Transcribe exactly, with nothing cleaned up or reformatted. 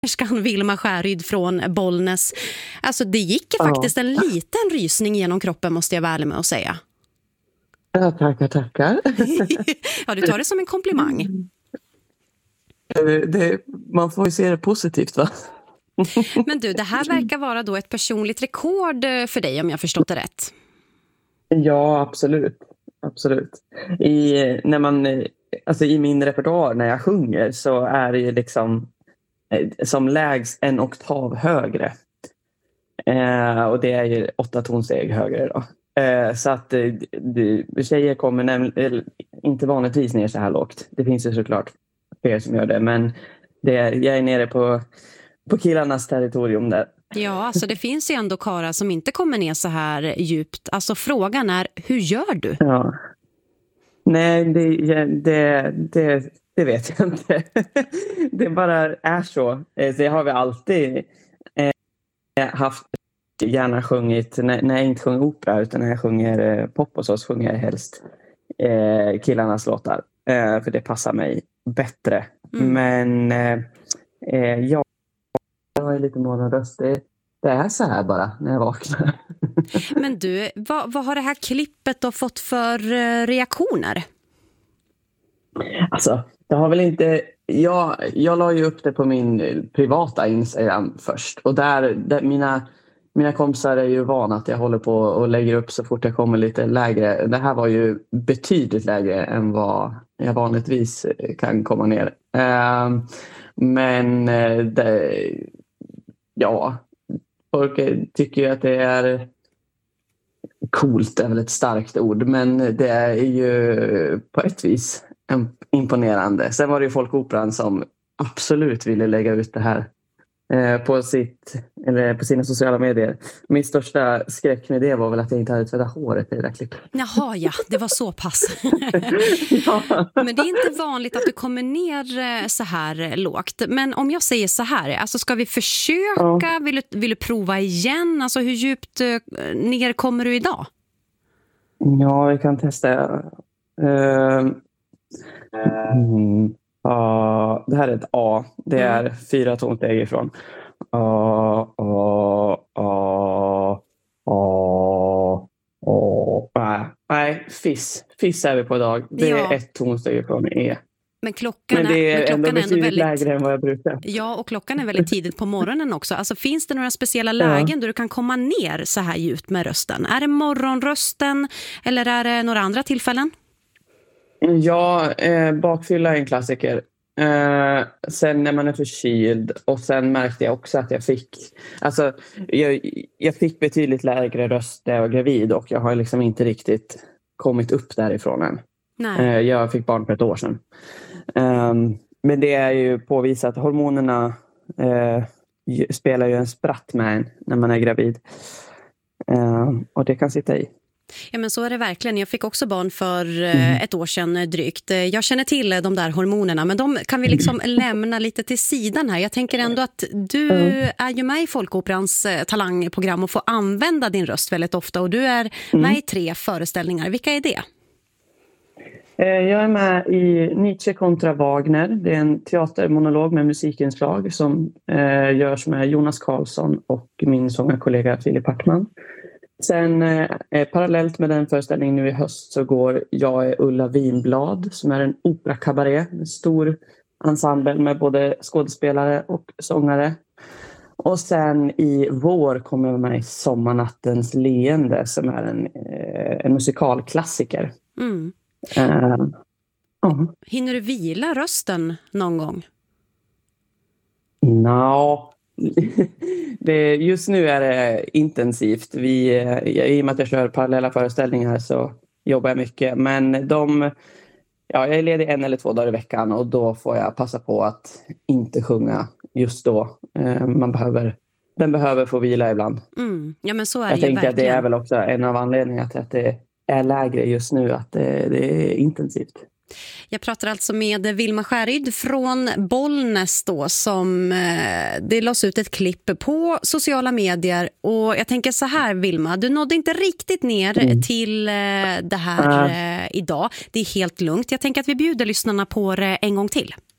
sångerskan Vilma Skäryd från Bollnäs. Alltså det gick ju faktiskt en liten rysning genom kroppen, måste jag vara ärlig med att säga. Ja, tackar, tackar. Ja, du tar det som en komplimang. Det, det, man får ju se det positivt, va? Men du, det här verkar vara då ett personligt rekord för dig, om jag förstått det rätt. Ja, absolut. Absolut. I, när man, alltså i min repertoar när jag sjunger så är det ju liksom som lägst en oktav högre. Eh, och det är ju åtta tonsteg högre då. Eh, så att eh, tjejer kommer näm- inte vanligtvis ner så här lågt. Det finns ju såklart fler som gör det, men det är, jag är nere på, på killarnas territorium där. Ja, alltså det finns ju ändå karlar som inte kommer ner så här djupt. Alltså frågan är, hur gör du? Ja. Nej, det, det, det, det vet jag inte. Det bara är så. Det har vi alltid eh, haft. Gärna sjungit, när, när jag inte sjunger opera utan när jag sjunger eh, pop och så, så sjunger jag helst eh, killarnas låtar. Eh, för det passar mig bättre. Mm. Men eh, jag, jag är lite morgonröst. Det, det är så här bara när jag vaknar. Men du, vad, vad har det här klippet då fått för reaktioner? Alltså, det har väl inte... Jag, jag la ju upp det på min privata Instagram först. Och där, där mina, mina kompisar är ju vana att jag håller på och lägger upp så fort jag kommer lite lägre. Det här var ju betydligt lägre än vad jag vanligtvis kan komma ner. Uh, men det, ja, folk tycker ju att det är... Coolt är väl ett starkt ord, men det är ju på ett vis imponerande. Sen var det ju Folkoperan som absolut ville lägga ut det här på, sitt, eller på sina sociala medier. Min största skräck med det var väl att jag inte hade tvättat håret i det där klippet. Jaha, ja, det var så pass. Ja. Men det är inte vanligt att du kommer ner så här lågt. Men om jag säger så här, alltså ska vi försöka? Ja. Vill du, vill du prova igen? Alltså hur djupt ner kommer du idag? Ja, vi kan testa. Uh, mm. Uh, det här är ett A. Det är mm. fyra tonsteg ifrån. Uh, uh, uh, uh, uh. Uh. Nej, fiss. Fiss är vi på idag. Det ja. är ett tonsteg ifrån E. Men klockan är, men det är, men klockan ändå är ändå väldigt lägre än vad jag brukar. Ja, och klockan är väldigt tidigt på morgonen också. Alltså finns det några speciella lägen ja. där du kan komma ner så här djupt med rösten? Är det morgonrösten eller är det några andra tillfällen? Ja, eh, bakfylla är en klassiker. Eh, sen när man är förkyld. Och sen märkte jag också att jag fick... Alltså, jag, jag fick betydligt lägre röst när jag var gravid. Och jag har liksom inte riktigt kommit upp därifrån än. Nej. Eh, jag fick barn för ett år sedan. Eh, men det är ju påvisat att hormonerna eh, spelar ju en spratt med en när man är gravid. Eh, och det kan sitta i. Ja, men så är det verkligen. Jag fick också barn för mm. ett år sedan drygt. Jag känner till de där hormonerna, men de kan vi liksom lämna lite till sidan här. Jag tänker ändå att du mm. är ju med i Folkoperans talangprogram och får använda din röst väldigt ofta. Och du är mm. med i tre föreställningar. Vilka är det? Jag är med i Nietzsche kontra Wagner. Det är en teatermonolog med musikinslag som eh, görs med Jonas Karlsson och min sångarkollega Filip Hartman. Sen eh, parallellt med den föreställningen nu i höst så går jag är Ulla Vinblad som är en operakabaré. En stor ensemble med både skådespelare och sångare. Och sen i vår kommer jag med i Sommarnattens leende som är en, eh, en musikalklassiker. Mm. Uh, uh. Hinner du vila rösten någon gång? No. det, just nu är det intensivt. Vi, I och med att jag kör parallella föreställningar så jobbar jag mycket. Men de, ja, jag är ledig en eller två dagar i veckan och då får jag passa på att inte sjunga just då. Uh, man behöver, den behöver få vila ibland. Mm. Ja, men så är jag det tänker verkligen. Att det är väl också en av anledningarna till att det är lägre just nu, att det, det är intensivt. Jag pratar alltså med Vilma Skäryd från Bollnäs då, som eh, det lades ut ett klipp på sociala medier och jag tänker så här, Vilma, du nådde inte riktigt ner mm. till eh, det här eh, idag. Det är helt lugnt. Jag tänker att vi bjuder lyssnarna på det en gång till.